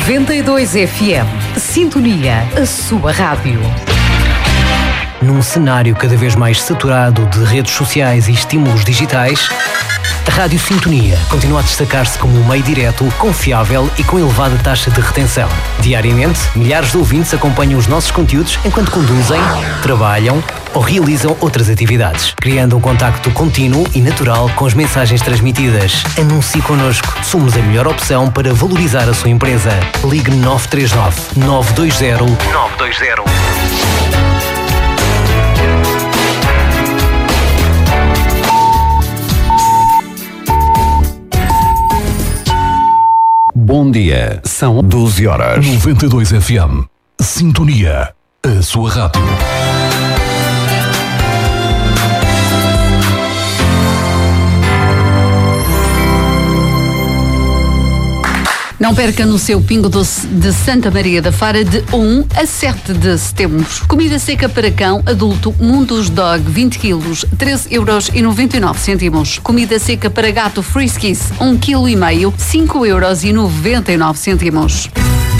92 FM. Sintonia, a sua rádio. Num cenário cada vez mais saturado de redes sociais e estímulos digitais, a Rádio Sintonia continua a destacar-se como um meio direto, confiável e com elevada taxa de retenção. Diariamente, milhares de ouvintes acompanham os nossos conteúdos enquanto conduzem, trabalham ou realizam outras atividades, criando um contacto contínuo e natural com as mensagens transmitidas. Anuncie connosco. Somos a melhor opção para valorizar a sua empresa. Ligue 939 920 920. Bom dia, são 12 horas. 92 FM. Sintonia, a sua rádio. Não perca no seu Pingo Doce de Santa Maria da Fara de 1 a 7 de setembro. Comida seca para cão adulto Mundus Dog 20 kg, 13,99€. Comida seca para gato Friskies 1,5 kg, 5,99€.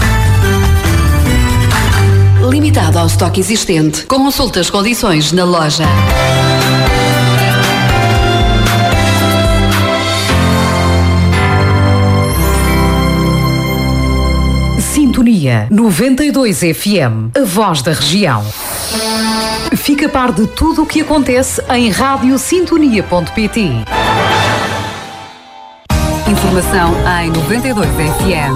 Limitado ao estoque existente. Consulte as condições na loja. Sintonia 92 FM, a voz da região. Fica a par de tudo o que acontece em radiosintonia.pt. Informação em 92 FM.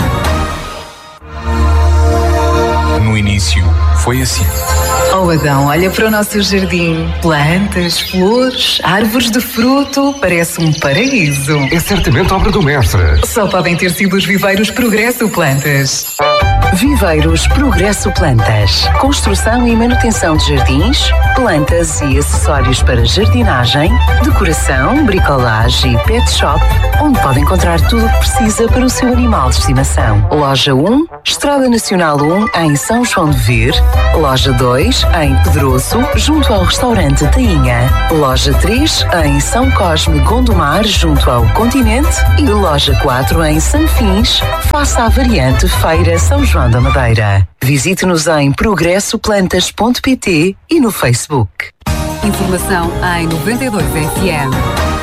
No início, foi assim. Oh Adão, olha para o nosso jardim. Plantas, flores, árvores de fruto. Parece um paraíso. É certamente obra do mestre. Só podem ter sido os viveiros Progresso Plantas. Viveiros Progresso Plantas. Construção e manutenção de jardins, plantas e acessórios para jardinagem, decoração, bricolagem e pet shop, onde pode encontrar tudo o que precisa para o seu animal de estimação. Loja 1, Estrada Nacional 1, em São João de Vir. Loja 2, em Pedroso, junto ao restaurante Tainha. Loja 3, em São Cosme, Gondomar, junto ao Continente. E loja 4, em Sanfins, face à variante Feira São João da Madeira. Visite-nos em progressoplantas.pt e no Facebook. Informação em 92 FM.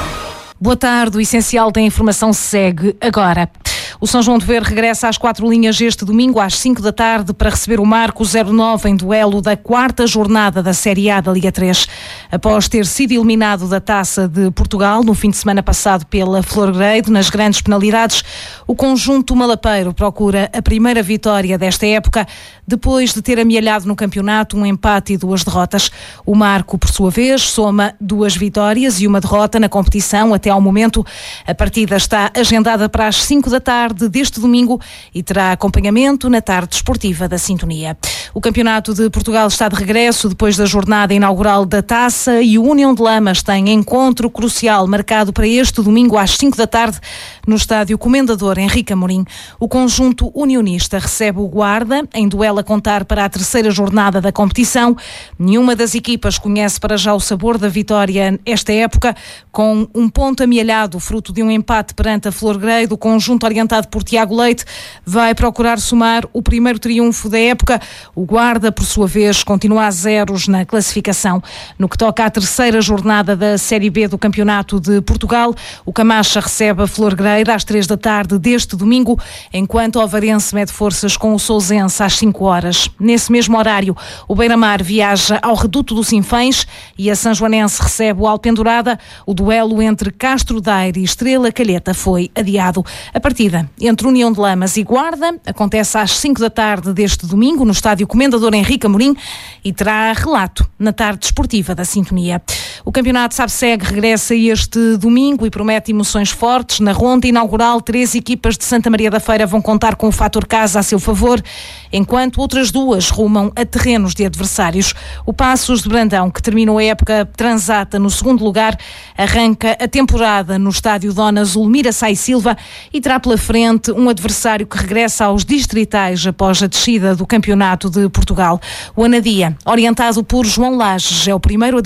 Boa tarde, o essencial da informação segue agora. O São João de Ver regressa às 4 linhas este domingo às 5 da tarde para receber o Marco 09 em duelo da 4ª jornada da Série A da Liga 3. Após ter sido eliminado da Taça de Portugal no fim de semana passado pela Florgrade nas grandes penalidades, o conjunto malapeiro procura a primeira vitória desta época depois de ter amealhado no campeonato um empate e 2 derrotas. O Marco, por sua vez, soma 2 vitórias e 1 derrota na competição até ao momento. A partida está agendada para as 5 da tarde deste domingo e terá acompanhamento na tarde desportiva da Sintonia. O Campeonato de Portugal está de regresso depois da jornada inaugural da Taça e o União de Lamas tem encontro crucial marcado para este domingo às 5 da tarde no estádio Comendador Henrique Amorim. O conjunto unionista recebe o Guarda em duelo a contar para a 3ª jornada da competição. Nenhuma das equipas conhece para já o sabor da vitória esta época, com um ponto amealhado fruto de um empate perante a Florgrade. O conjunto orientado por Tiago Leite vai procurar somar o primeiro triunfo da época. O Guarda, por sua vez, continua a zeros na classificação. No que toca à 3ª jornada da Série B do Campeonato de Portugal, o Camacha recebe a Florgrade às 3 da tarde deste domingo, enquanto o Ovarense mede forças com o Sousense às 5 horas. Nesse mesmo horário, o Beira-Mar viaja ao Reduto do Sinfãs e a Sanjoanense recebe o Alpendurada. O duelo entre Castro Daire e Estrela Calheta foi adiado. A partida entre União de Lamas e Guarda acontece às 5 da tarde deste domingo no estádio Comendador Henrique Amorim e terá relato na tarde desportiva da Sintonia. O campeonato SABSEG regressa este domingo e promete emoções fortes. Na ronda inaugural, 3 equipas de Santa Maria da Feira vão contar com o fator casa a seu favor, enquanto outras 2 rumam a terrenos de adversários. O Passos de Brandão, que terminou a época transata no 2º lugar, arranca a temporada no estádio Dona Zulmira Sai Silva e terá pela frente um adversário que regressa aos distritais após a descida do Campeonato de Portugal. O Anadia, orientado por João Lages, é o primeiro adversário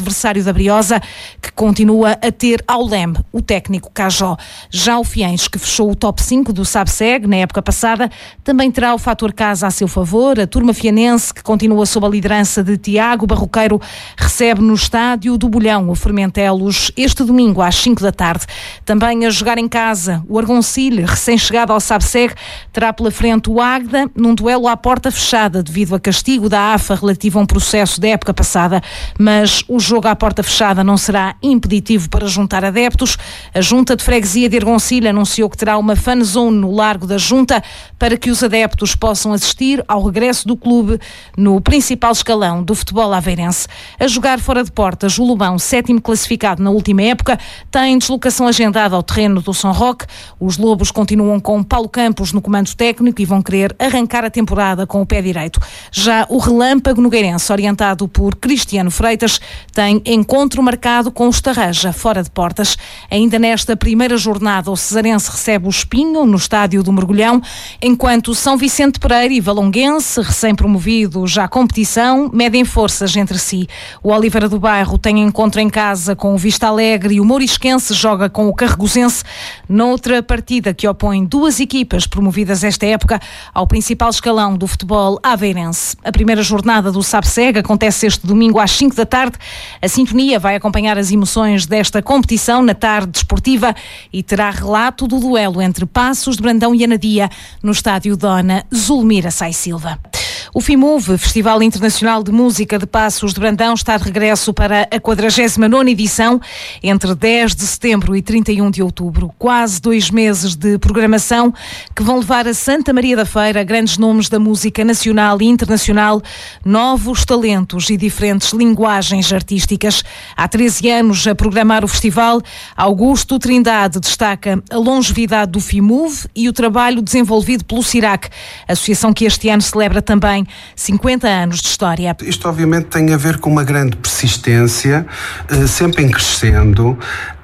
adversário da Briosa, que continua a ter ao leme o técnico Cajó. Já o Fiens, que fechou o top 5 do SABSEG na época passada, também terá o fator casa a seu favor. A turma fianense, que continua sob a liderança de Tiago Barroqueiro, recebe no estádio do Bolhão o Fermentelos este domingo às 5 da tarde. Também a jogar em casa, o Argoncilho, recém-chegado ao SABSEG, terá pela frente o Águeda num duelo à porta fechada devido a castigo da AFA relativo a um processo da época passada, mas o jogo à porta fechada não será impeditivo para juntar adeptos. A Junta de Freguesia de Argoncilho anunciou que terá uma fan zone no Largo da Junta para que os adeptos possam assistir ao regresso do clube no principal escalão do futebol aveirense. A jogar fora de portas, o Lobão, 7º classificado na última época, tem deslocação agendada ao terreno do São Roque. Os Lobos continuam com Paulo Campos no comando técnico e vão querer arrancar a temporada com o pé direito. Já o Relâmpago Nogueirense, orientado por Cristiano Freitas, tem encontro marcado com o Estarreja, fora de portas. Ainda nesta primeira jornada, o Cesarense recebe o Espinho no estádio do Mergulhão, enquanto São Vicente Pereira e Valonguense, recém-promovido já à competição, medem forças entre si. O Oliveira do Bairro tem encontro em casa com o Vista Alegre e o Mourisquense joga com o Carregosense, noutra partida que opõe duas equipas promovidas esta época ao principal escalão do futebol aveirense. A primeira jornada do SABSEG acontece este domingo às 5 da tarde. A Sintonia vai acompanhar as emoções desta competição na tarde desportiva e terá relato do duelo entre Passos de Brandão e Anadia no estádio Dona Zulmira Sai Silva. O FIMUV, Festival Internacional de Música de Passos de Brandão, está de regresso para a 49ª edição entre 10 de setembro e 31 de outubro. Quase 2 meses de programação que vão levar a Santa Maria da Feira grandes nomes da música nacional e internacional, novos talentos e diferentes linguagens artísticas. Há 13 anos a programar o festival, Augusto Trindade destaca a longevidade do FIMUV e o trabalho desenvolvido pelo CIRAC, associação que este ano celebra também 50 anos de história. Isto obviamente tem a ver com uma grande persistência, sempre em crescendo,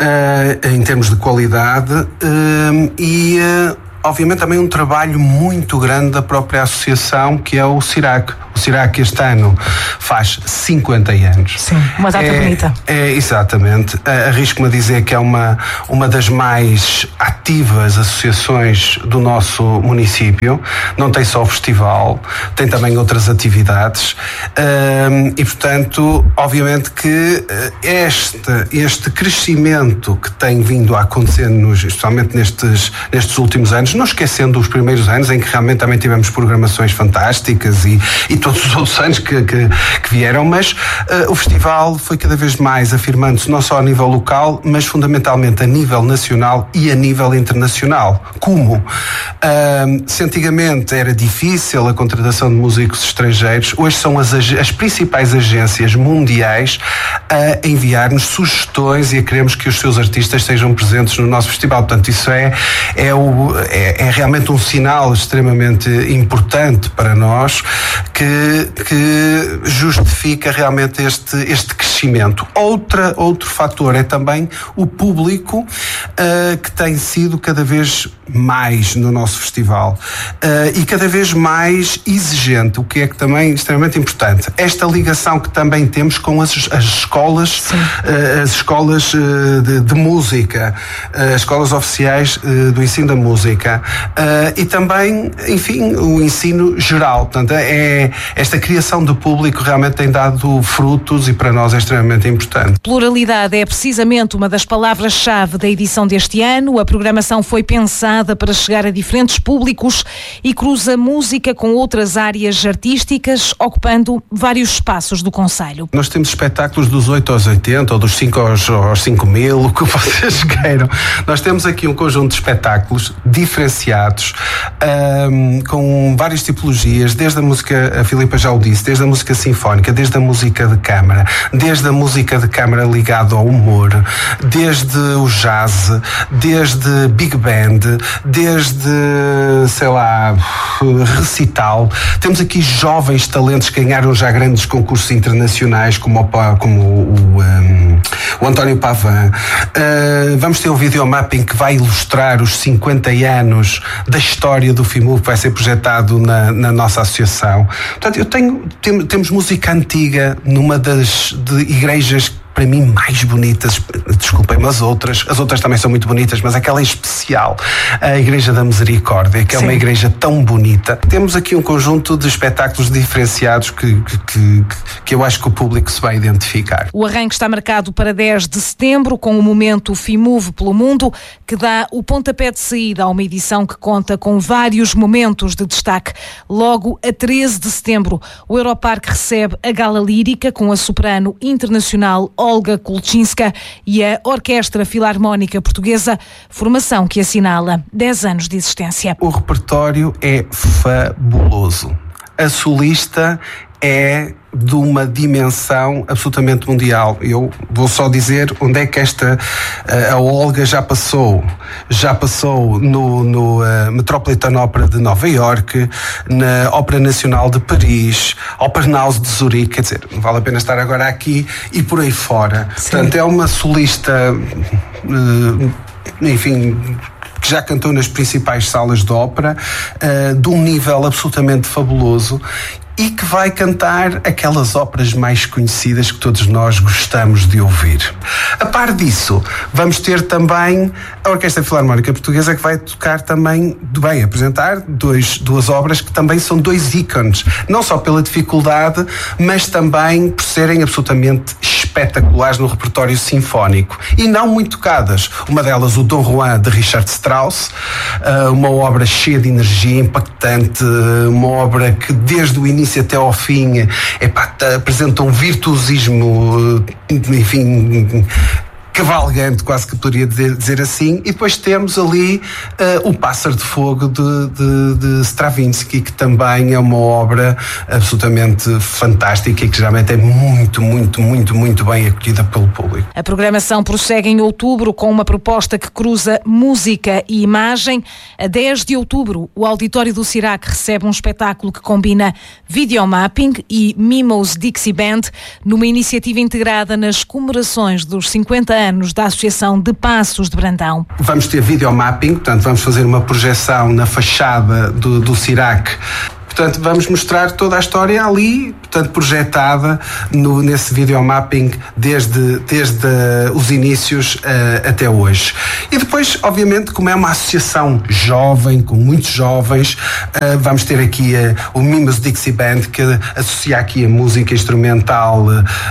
em termos de qualidade e obviamente também um trabalho muito grande da própria associação, que é o CIRAC. O CIRAC este ano faz 50 anos. Sim, uma data bonita. Exatamente. Arrisco-me a dizer que é uma das mais ativas associações do nosso município. Não tem só o festival, tem também outras atividades. E, portanto, obviamente que este crescimento que tem vindo a acontecer, especialmente nestes últimos anos, não esquecendo os primeiros anos em que realmente também tivemos programações fantásticas e todos os outros anos que vieram, mas o festival foi cada vez mais afirmando-se não só a nível local, mas fundamentalmente a nível nacional e a nível internacional. Como? Se antigamente era difícil a contratação de músicos estrangeiros, hoje são as principais agências mundiais a enviar-nos sugestões e a queremos que os seus artistas sejam presentes no nosso festival. Portanto, isso é realmente um sinal extremamente importante para nós que justifica realmente este crescimento. Outro fator é também o público que tem sido cada vez mais no nosso festival e cada vez mais exigente, o que é que também extremamente importante. Esta ligação que também temos com as escolas, as escolas de música, as escolas oficiais do ensino da música e também, enfim, o ensino geral. Portanto, esta criação de público realmente tem dado frutos e para nós é extremamente importante. Pluralidade é precisamente uma das palavras-chave da edição deste ano. A programação foi pensada para chegar a diferentes públicos e cruza música com outras áreas artísticas, ocupando vários espaços do concelho. Nós temos espetáculos dos 8 aos 80 ou dos 5 aos 5 mil, o que vocês queiram. Nós temos aqui um conjunto de espetáculos diferenciados, com várias tipologias, desde a música, a Filipa já o disse, desde a música sinfónica, desde a música de câmara, desde a música de câmara ligada ao humor, desde o jazz, desde big band, desde, sei lá, recital. Temos aqui jovens talentos que ganharam já grandes concursos internacionais, como o António Pavan. Vamos ter um videomapping que vai ilustrar os 50 anos da história do FIMUV, que vai ser projetado na nossa associação. Portanto, temos música antiga numa das igrejas para mim, mais bonitas, desculpem-me as outras também são muito bonitas, mas aquela em especial, a Igreja da Misericórdia, que é uma igreja tão bonita. Temos aqui um conjunto de espetáculos diferenciados que eu acho que o público se vai identificar. O arranque está marcado para 10 de setembro, com o momento FIMUV pelo Mundo, que dá o pontapé de saída a uma edição que conta com vários momentos de destaque. Logo, a 13 de setembro, o Europarque recebe a Gala Lírica com a soprano internacional Olga Kulczynska e a Orquestra Filarmónica Portuguesa, formação que assinala 10 anos de existência. O repertório é fabuloso. A solista é de uma dimensão absolutamente mundial. Eu vou só dizer onde é que a Olga já passou. Já passou no Metropolitan Opera de Nova Iorque, na Ópera Nacional de Paris, Opernhaus de Zurique, quer dizer, não vale a pena estar agora aqui e por aí fora. Sim. Portanto, é uma solista, enfim, que já cantou nas principais salas de ópera, de um nível absolutamente fabuloso, e que vai cantar aquelas óperas mais conhecidas que todos nós gostamos de ouvir. A par disso, vamos ter também a Orquestra Filarmónica Portuguesa, que vai tocar também, apresentar duas obras que também são dois ícones, não só pela dificuldade, mas também por serem absolutamente espetaculares no repertório sinfónico e não muito tocadas. Uma delas, o Dom Juan de Richard Strauss, uma obra cheia de energia, impactante, uma obra que desde o início até ao fim apresenta um virtuosismo, enfim, cavalgante, quase que poderia dizer assim. E depois temos ali o Pássaro de Fogo de Stravinsky, que também é uma obra absolutamente fantástica e que geralmente é muito, muito, muito, muito bem acolhida pelo público. A programação prossegue em outubro com uma proposta que cruza música e imagem. A 10 de outubro, o Auditório do Cirac recebe um espetáculo que combina videomapping e Mimos Dixie Band, numa iniciativa integrada nas comemorações dos 50 anos da Associação de Passos de Brandão. Vamos ter videomapping, portanto vamos fazer uma projeção na fachada do Cirac. Portanto, vamos mostrar toda a história ali, portanto, projetada nesse videomapping desde os inícios até hoje. E depois, obviamente, como é uma associação jovem, com muitos jovens, vamos ter aqui o Mimos Dixie Band, que associa aqui a música instrumental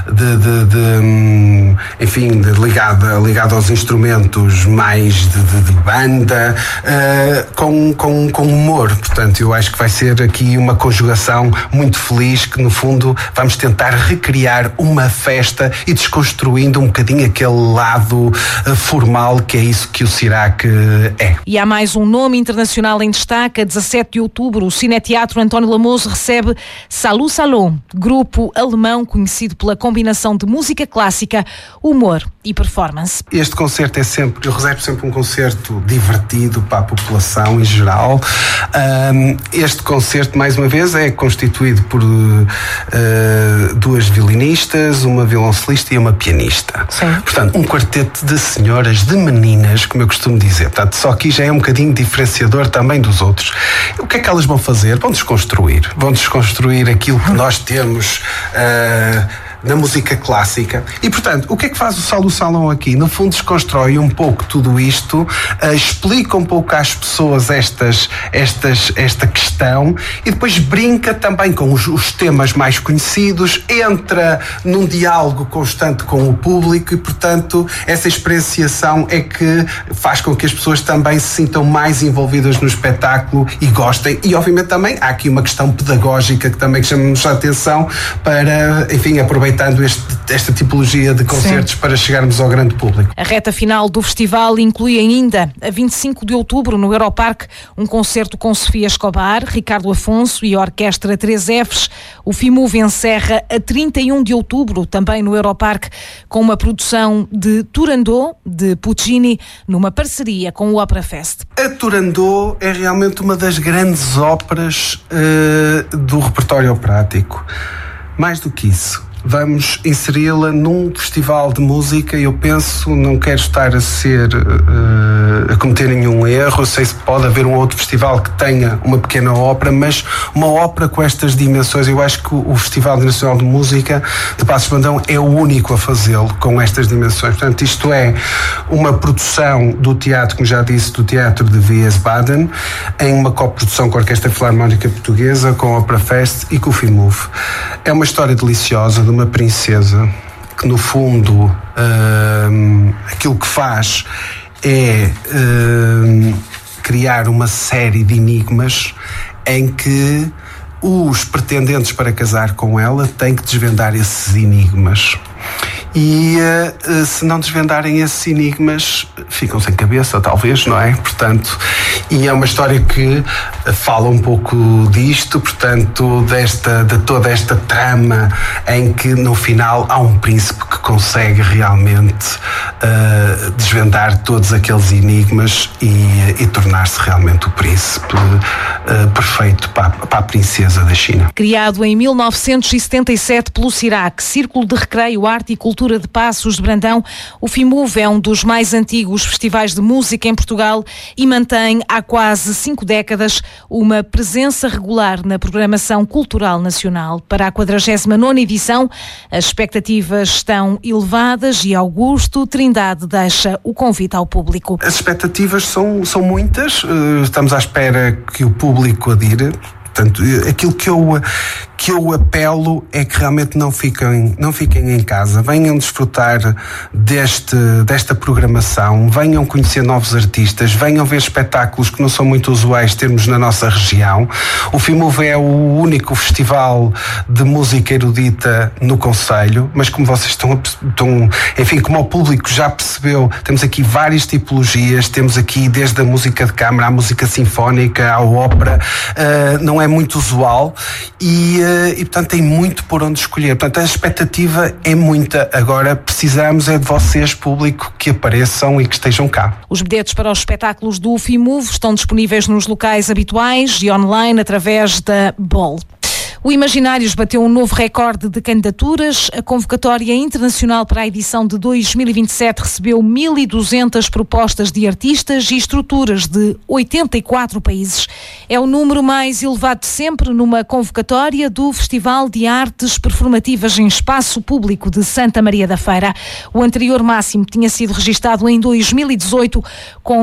ligada aos instrumentos mais de banda, com humor. Portanto, eu acho que vai ser aqui uma conjugação muito feliz, que no fundo vamos tentar recriar uma festa e desconstruindo um bocadinho aquele lado formal, que é isso que o Cirac é. E há mais um nome internacional em destaque. A 17 de outubro, o Cineteatro António Lamoso recebe Salut Salon, grupo alemão conhecido pela combinação de música clássica, humor e performance. Este concerto eu reservo sempre um concerto divertido para a população em geral. Este concerto, mais uma vez, é constituído por duas violinistas, uma violoncelista e uma pianista. Sim. Portanto, um quarteto de senhoras, de meninas, como eu costumo dizer. Portanto, só aqui já é um bocadinho diferenciador também dos outros. O que é que elas vão fazer? Vão desconstruir aquilo que nós temos na música clássica. E, portanto, o que é que faz o Salut Salon aqui? No fundo, desconstrói um pouco tudo isto, explica um pouco às pessoas esta questão e depois brinca também com os temas mais conhecidos, entra num diálogo constante com o público e, portanto, essa experienciação é que faz com que as pessoas também se sintam mais envolvidas no espetáculo e gostem. E, obviamente, também há aqui uma questão pedagógica que também chama-nos a atenção para, enfim, aproveitar esta tipologia de concertos. Sim. Para chegarmos ao grande público. A reta final do festival inclui ainda, a 25 de outubro, no Europarque, um concerto com Sofia Escobar, Ricardo Afonso e a Orquestra 3Fs. O FIMUV encerra a 31 de outubro, também no Europarque, com uma produção de Turandot, de Puccini, numa parceria com o Opera Fest. A Turandot é realmente uma das grandes óperas do repertório operático. Mais do que isso, vamos inseri-la num festival de música. Eu penso, não quero estar a cometer nenhum erro, eu sei se pode haver um outro festival que tenha uma pequena ópera, mas uma ópera com estas dimensões. Eu acho que o Festival Nacional de Música de Passos de Brandão é o único a fazê-lo com estas dimensões. Portanto, isto é uma produção do teatro, como já disse, do Teatro de Wiesbaden, em uma coprodução com a Orquestra Filarmónica Portuguesa, com a Opera Fest e com o FIMUV. É uma história deliciosa de uma princesa que, no fundo, aquilo que faz é criar uma série de enigmas em que os pretendentes para casar com ela têm que desvendar esses enigmas. E se não desvendarem esses enigmas, ficam sem cabeça, talvez, não é? Portanto, e é uma história que fala um pouco disto, portanto, de toda esta trama em que no final há um príncipe que consegue realmente desvendar todos aqueles enigmas e tornar-se realmente o príncipe perfeito para a princesa da China. Criado em 1977 pelo CIRAC, Círculo de Recreio, Arte e Cultura de Passos de Brandão, o FIMUV é um dos mais antigos festivais de música em Portugal e mantém há quase 5 décadas uma presença regular na programação cultural nacional. Para a 49ª edição, as expectativas estão elevadas e Augusto Trindade deixa o convite ao público. As expectativas são muitas, estamos à espera que o público adira. Portanto, aquilo que eu apelo é que realmente não fiquem em casa, venham desfrutar desta programação, venham conhecer novos artistas, venham ver espetáculos que não são muito usuais termos na nossa região. O FIMUV é o único festival de música erudita no concelho, mas como vocês enfim, como o público já percebeu, temos aqui várias tipologias, temos aqui desde a música de câmara à música sinfónica, à ópera, não é muito usual e portanto tem muito por onde escolher. Portanto, a expectativa é muita. Agora precisamos é de vocês, público, que apareçam e que estejam cá. Os bilhetes para os espetáculos do FIMUV estão disponíveis nos locais habituais e online através da BOL. O Imaginários bateu um novo recorde de candidaturas. A convocatória internacional para a edição de 2027 recebeu 1.200 propostas de artistas e estruturas de 84 países. É o número mais elevado de sempre numa convocatória do Festival de Artes Performativas em Espaço Público de Santa Maria da Feira. O anterior máximo tinha sido registado em 2018 com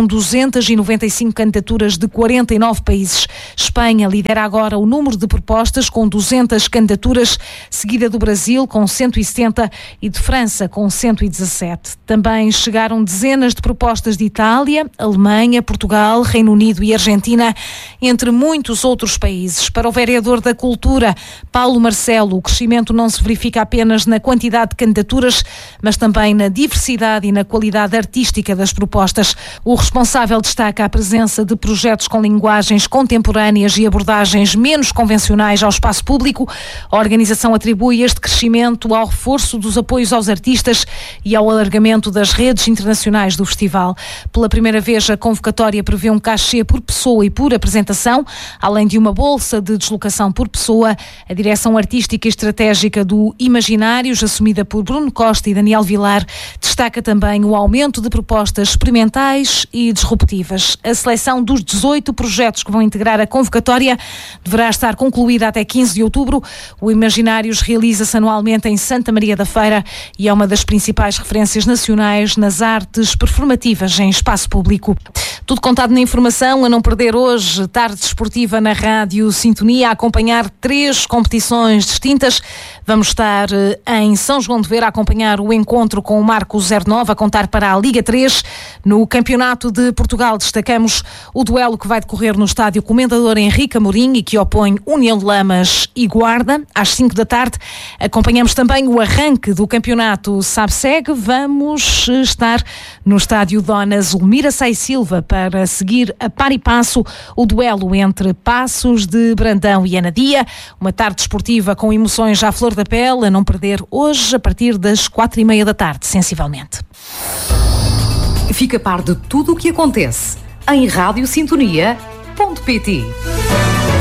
295 candidaturas de 49 países. Espanha lidera agora o número de propostas com 200 candidaturas, seguida do Brasil com 170 e de França com 117. Também chegaram dezenas de propostas de Itália, Alemanha, Portugal, Reino Unido e Argentina, entre muitos outros países. Para o vereador da Cultura, Paulo Marcelo, o crescimento não se verifica apenas na quantidade de candidaturas, mas também na diversidade e na qualidade artística das propostas. O responsável destaca a presença de projetos com linguagens contemporâneas e abordagens menos convencionais ao espaço público. A organização atribui este crescimento ao reforço dos apoios aos artistas e ao alargamento das redes internacionais do festival. Pela primeira vez, a convocatória prevê um cachê por pessoa e por apresentação, além de uma bolsa de deslocação por pessoa. A direção artística e estratégica do Imaginários, assumida por Bruno Costa e Daniel Vilar, destaca também o aumento de propostas experimentais e disruptivas. A seleção dos 18 projetos que vão integrar a convocatória deverá estar concluída até 15 de outubro. O Imaginários realiza-se anualmente em Santa Maria da Feira e é uma das principais referências nacionais nas artes performativas em espaço público. Tudo contado na informação, a não perder hoje, tarde desportiva na Rádio Sintonia, a acompanhar 3 competições distintas. Vamos estar em São João de Ver a acompanhar o encontro com o Marco 09, a contar para a Liga 3. No Campeonato de Portugal destacamos o duelo que vai decorrer no estádio Comendador Henrique Amorim e que opõe União de Lamas e Guarda, às 5 da tarde. Acompanhamos também o arranque do Campeonato SABSEG. Vamos estar no estádio Dona Zulmira Sai Silva para seguir a par e passo o duelo entre Passos de Brandão e Anadia. Uma tarde desportiva com emoções à flor da pele, a não perder hoje a partir das 4:30 da tarde, sensivelmente. Fica a par de tudo o que acontece em radiosintonia.pt.